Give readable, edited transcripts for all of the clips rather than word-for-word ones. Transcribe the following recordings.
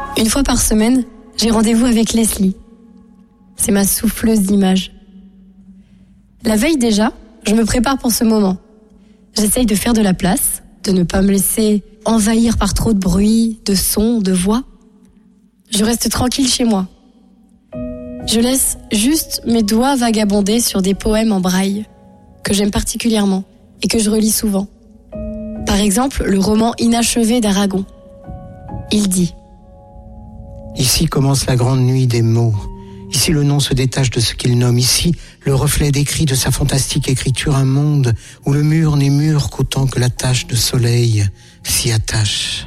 Une fois par semaine, j'ai rendez-vous avec Leslie. C'est ma souffleuse d'images. La veille déjà, je me prépare pour ce moment. J'essaye de faire de la place, de ne pas me laisser envahir par trop de bruit, de sons, de voix. Je reste tranquille chez moi. Je laisse juste mes doigts vagabonder sur des poèmes en braille, que j'aime particulièrement et que je relis souvent. Par exemple, le roman inachevé d'Aragon. Il dit: Ici commence la grande nuit des mots. Ici le nom se détache de ce qu'il nomme. Ici le reflet décrit de sa fantastique écriture un monde où le mur n'est mûr qu'autant que la tache de soleil s'y attache.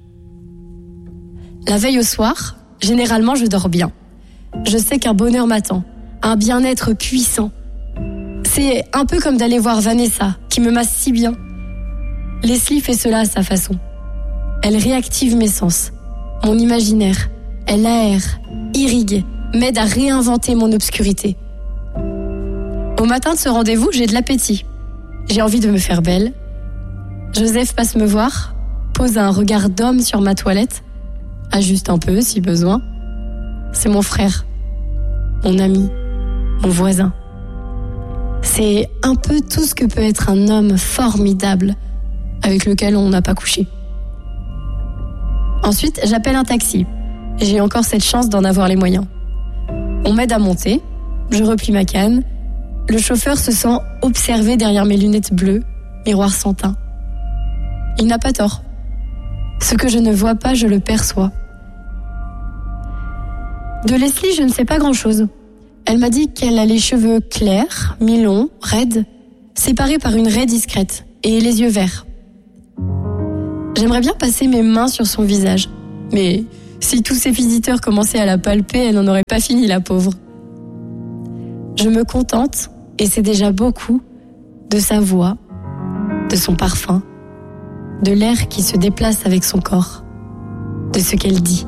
La veille au soir, généralement je dors bien. Je sais qu'un bonheur m'attend, un bien-être puissant. C'est un peu comme d'aller voir Vanessa, qui me masse si bien. Leslie fait cela à sa façon. Elle réactive mes sens, mon imaginaire. Elle aère, irrigue, m'aide à réinventer mon obscurité. Au matin de ce rendez-vous, j'ai de l'appétit. J'ai envie de me faire belle. Joseph passe me voir, pose un regard d'homme sur ma toilette, ajuste un peu si besoin. C'est mon frère, mon ami, mon voisin. C'est un peu tout ce que peut être un homme formidable avec lequel on n'a pas couché. Ensuite, j'appelle un taxi. J'ai encore cette chance d'en avoir les moyens. On m'aide à monter, je replie ma canne. Le chauffeur se sent observé derrière mes lunettes bleues, miroir sans teint. Il n'a pas tort. Ce que je ne vois pas, je le perçois. De Leslie, je ne sais pas grand-chose. Elle m'a dit qu'elle a les cheveux clairs, mi-longs, raides, séparés par une raie discrète, et les yeux verts. J'aimerais bien passer mes mains sur son visage, mais si tous ses visiteurs commençaient à la palper, elle n'en aurait pas fini, la pauvre. Je me contente, et c'est déjà beaucoup, de sa voix, de son parfum, de l'air qui se déplace avec son corps, de ce qu'elle dit.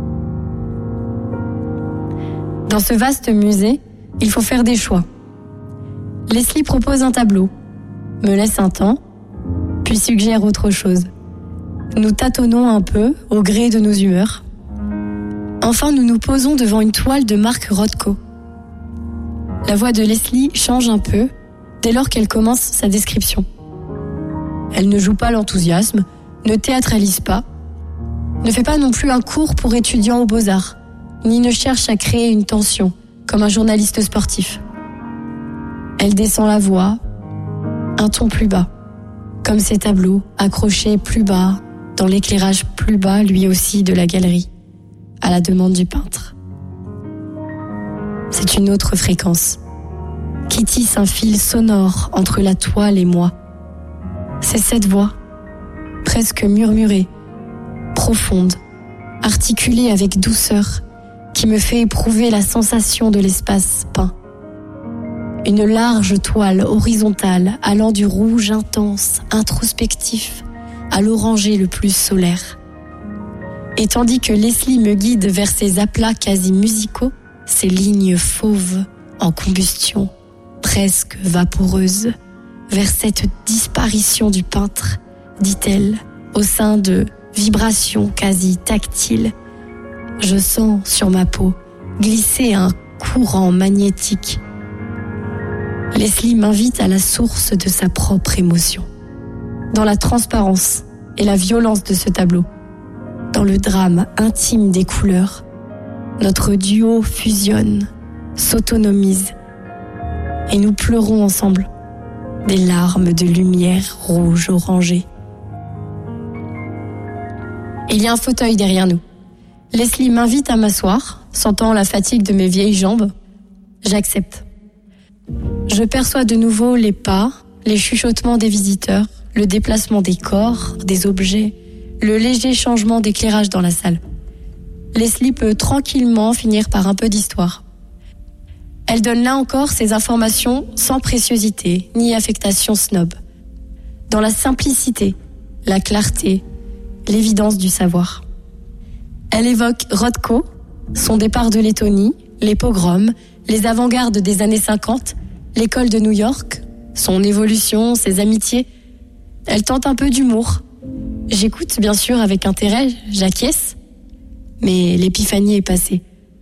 Dans ce vaste musée, il faut faire des choix. Leslie propose un tableau, me laisse un temps, puis suggère autre chose. Nous tâtonnons un peu au gré de nos humeurs. Enfin, nous nous posons devant une toile de Mark Rothko. La voix de Leslie change un peu dès lors qu'elle commence sa description. Elle ne joue pas l'enthousiasme, ne théâtralise pas, ne fait pas non plus un cours pour étudiants aux Beaux-Arts, ni ne cherche à créer une tension, comme un journaliste sportif. Elle descend la voix, un ton plus bas, comme ces tableaux accrochés plus bas, dans l'éclairage plus bas, lui aussi, de la galerie, à la demande du peintre. C'est une autre fréquence, qui tisse un fil sonore entre la toile et moi. C'est cette voix, presque murmurée, profonde, articulée avec douceur, qui me fait éprouver la sensation de l'espace peint. Une large toile horizontale allant du rouge intense, introspectif, à l'orangé le plus solaire. Et tandis que Leslie me guide vers ses aplats quasi musicaux, ses lignes fauves en combustion, presque vaporeuses, vers cette disparition du peintre, dit-elle, au sein de vibrations quasi tactiles, je sens sur ma peau glisser un courant magnétique. Leslie m'invite à la source de sa propre émotion, dans la transparence et la violence de ce tableau, dans le drame intime des couleurs. Notre duo fusionne, s'autonomise, et nous pleurons ensemble des larmes de lumière rouge orangée. Il y a un fauteuil derrière nous. Leslie m'invite à m'asseoir, sentant la fatigue de mes vieilles jambes. J'accepte. Je perçois de nouveau les pas, les chuchotements des visiteurs, le déplacement des corps, des objets, le léger changement d'éclairage dans la salle. Leslie peut tranquillement finir par un peu d'histoire. Elle donne là encore ses informations sans préciosité ni affectation snob. Dans la simplicité, la clarté, l'évidence du savoir. Elle évoque Rothko, son départ de Lettonie, les pogroms, les avant-gardes des années 50, l'école de New York, son évolution, ses amitiés. Elle tente un peu d'humour. J'écoute bien sûr avec intérêt, j'acquiesce. mais l'épiphanie est passée.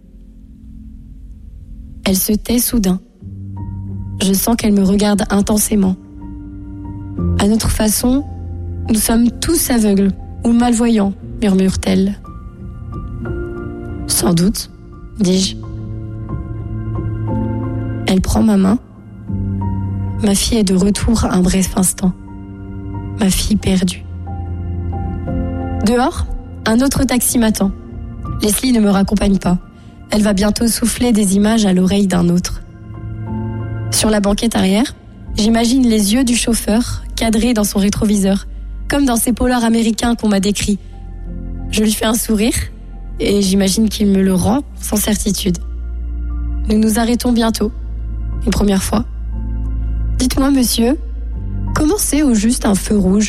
Elle se tait soudain. Je sens qu'elle me regarde intensément. À notre façon, nous sommes tous aveugles ou malvoyants, murmure-t-elle. Sans doute, dis-je. Elle prend ma main. Ma fille est de retour un bref instant. Ma fille perdue. Dehors, un autre taxi m'attend. Leslie ne me raccompagne pas. Elle va bientôt souffler des images à l'oreille d'un autre. Sur la banquette arrière, j'imagine les yeux du chauffeur cadrés dans son rétroviseur, comme dans ces polars américains qu'on m'a décrits. Je lui fais un sourire et j'imagine qu'il me le rend sans certitude. Nous nous arrêtons bientôt, une première fois. Dites-moi, monsieur, comment c'est au juste un feu rouge ?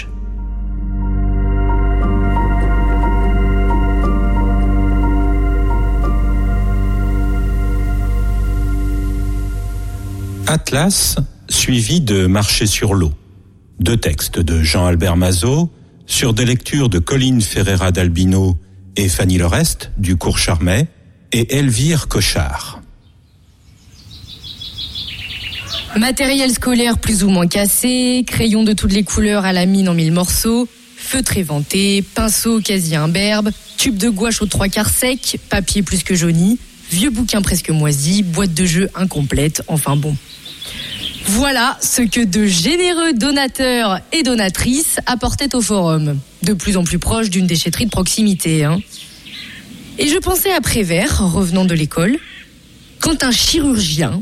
Atlas, suivi de Marcher sur l'eau. 2 textes de Jean-Albert Mazot, sur des lectures de Colline Ferreira d'Albino et Fanny Lorest, du Cours Charmet, et Elvire Cochard. Matériel scolaire plus ou moins cassé, crayons de toutes les couleurs à la mine en 1000 morceaux, feutre éventé, pinceau quasi imberbe, tube de gouache aux 3/4 sec, papier plus que jauni, vieux bouquin presque moisi, boîte de jeu incomplète, enfin bon. Voilà ce que de généreux donateurs et donatrices apportaient au forum, de plus en plus proche d'une déchetterie de proximité. Et je pensais à Prévert, revenant de l'école, quand un chirurgien,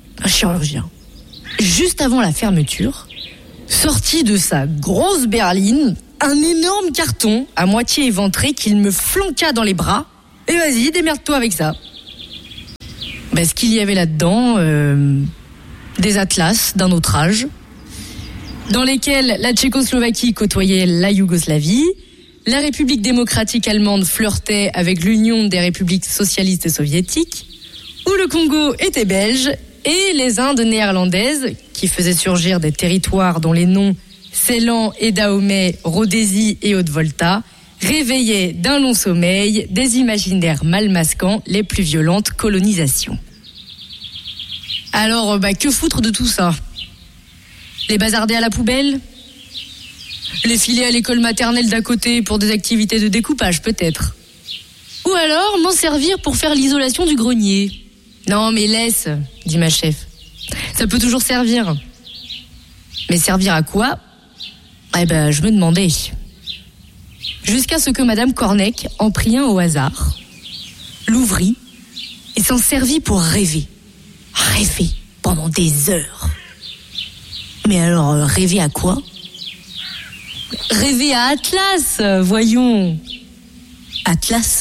juste avant la fermeture, sortit de sa grosse berline un énorme carton à moitié éventré qu'il me flanqua dans les bras. Et vas-y, démerde-toi avec ça. Ce qu'il y avait là-dedans, des atlas d'un autre âge, dans lesquels la Tchécoslovaquie côtoyait la Yougoslavie, la République démocratique allemande flirtait avec l'Union des républiques socialistes soviétiques, où le Congo était belge, et les Indes néerlandaises, qui faisaient surgir des territoires dont les noms Ceylan et Dahomey, Rhodésie et Haute-Volta, réveillaient d'un long sommeil des imaginaires mal masquant les plus violentes colonisations. Alors, que foutre de tout ça ? Les bazarder à la poubelle ? Les filer à l'école maternelle d'à côté pour des activités de découpage, peut-être ? Ou alors m'en servir pour faire l'isolation du grenier ? Non, mais laisse, dit ma chef. Ça peut toujours servir. Mais servir à quoi ? Je me demandais. Jusqu'à ce que Madame Cornec en prit un au hasard, l'ouvrit et s'en servit pour rêver. Rêver pendant des heures. Mais alors, rêver à quoi ? Rêver à Atlas, voyons. Atlas ?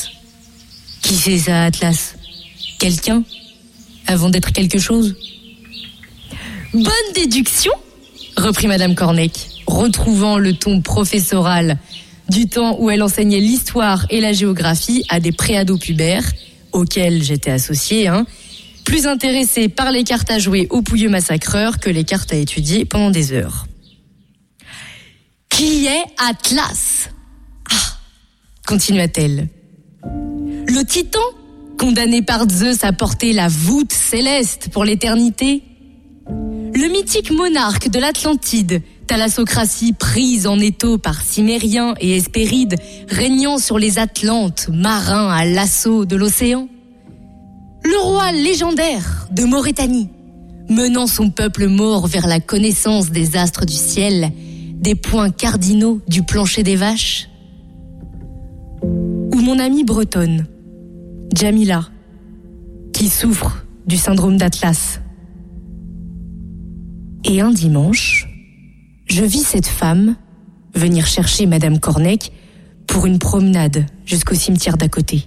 Qui c'est ça, Atlas ? Quelqu'un ? Avant d'être quelque chose ? Bonne déduction, reprit Madame Cornec, retrouvant le ton professoral du temps où elle enseignait l'histoire et la géographie à des préados pubères, auxquels j'étais associée, plus intéressée par les cartes à jouer aux pouilleux massacreurs que les cartes à étudier pendant des heures. Qui est Atlas ? Continua-t-elle. Le titan, condamné par Zeus à porter la voûte céleste pour l'éternité ? Le mythique monarque de l'Atlantide, thalassocratie prise en étau par Cimériens et Hespérides, régnant sur les Atlantes, marins à l'assaut de l'océan ? Le roi légendaire de Maurétanie, menant son peuple mort vers la connaissance des astres du ciel, des points cardinaux du plancher des vaches ? Ou mon amie bretonne, Jamila, qui souffre du syndrome d'Atlas. Et un dimanche, je vis cette femme venir chercher Madame Cornec pour une promenade jusqu'au cimetière d'à côté.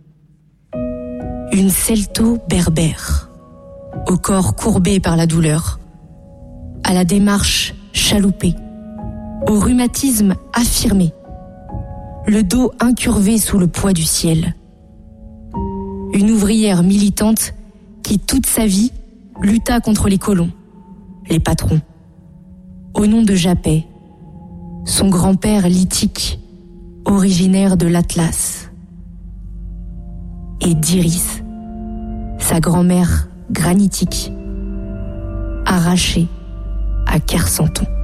Une celto-berbère, au corps courbé par la douleur, à la démarche chaloupée, au rhumatisme affirmé, le dos incurvé sous le poids du ciel. Une ouvrière militante qui, toute sa vie, lutta contre les colons, les patrons, au nom de Japet, son grand-père lithique, originaire de l'Atlas. et d'Iris, sa grand-mère granitique, arrachée à Kersanton.